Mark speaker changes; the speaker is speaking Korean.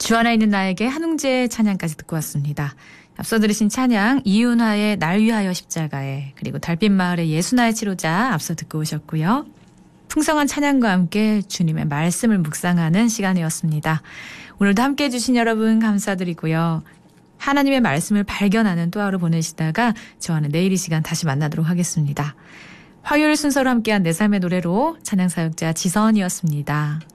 Speaker 1: 주 하나 있는 나에게 한웅재의 찬양까지 듣고 왔습니다. 앞서 들으신 찬양 이윤화의 날 위하여 십자가에, 그리고 달빛마을의 예수나의 치료자 앞서 듣고 오셨고요. 풍성한 찬양과 함께 주님의 말씀을 묵상하는 시간이었습니다. 오늘도 함께해 주신 여러분 감사드리고요. 하나님의 말씀을 발견하는 또 하루 보내시다가 저와는 내일 이 시간 다시 만나도록 하겠습니다. 화요일 순서로 함께한 내 삶의 노래로 찬양사역자 지선이었습니다.